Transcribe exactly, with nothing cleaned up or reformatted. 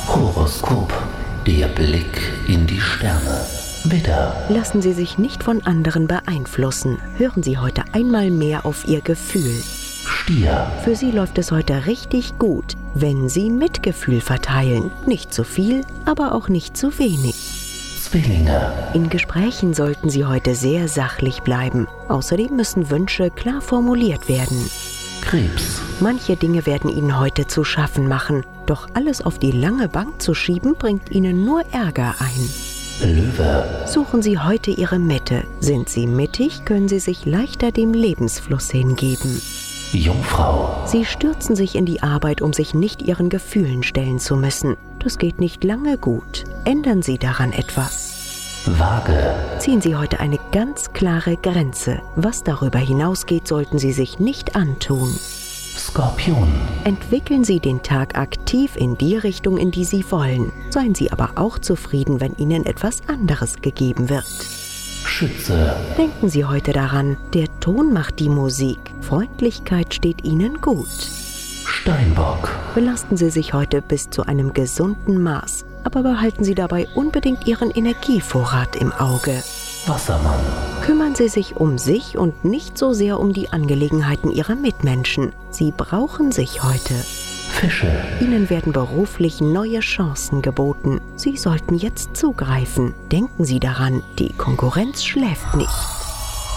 Horoskop, der Blick in die Sterne. Widder. Lassen Sie sich nicht von anderen beeinflussen. Hören Sie heute einmal mehr auf Ihr Gefühl. Stier. Für Sie läuft es heute richtig gut, wenn Sie Mitgefühl verteilen. Nicht zu viel, aber auch nicht zu wenig. Zwillinge. In Gesprächen sollten Sie heute sehr sachlich bleiben. Außerdem müssen Wünsche klar formuliert werden. Krebs. Manche Dinge werden Ihnen heute zu schaffen machen. Doch alles auf die lange Bank zu schieben, bringt Ihnen nur Ärger ein. Löwe. Suchen Sie heute Ihre Mitte. Sind Sie mittig, können Sie sich leichter dem Lebensfluss hingeben. Jungfrau. Sie stürzen sich in die Arbeit, um sich nicht Ihren Gefühlen stellen zu müssen. Das geht nicht lange gut. Ändern Sie daran etwas. Waage. Ziehen Sie heute eine ganz klare Grenze. Was darüber hinausgeht, sollten Sie sich nicht antun. Skorpion. Entwickeln Sie den Tag aktiv in die Richtung, in die Sie wollen. Seien Sie aber auch zufrieden, wenn Ihnen etwas anderes gegeben wird. Schütze. Denken Sie heute daran, der Ton macht die Musik. Freundlichkeit steht Ihnen gut. Steinbock. Belasten Sie sich heute bis zu einem gesunden Maß, aber behalten Sie dabei unbedingt Ihren Energievorrat im Auge. Wassermann. Kümmern Sie sich um sich und nicht so sehr um die Angelegenheiten Ihrer Mitmenschen. Sie brauchen sich heute. Fische. Ihnen werden beruflich neue Chancen geboten. Sie sollten jetzt zugreifen. Denken Sie daran, die Konkurrenz schläft nicht.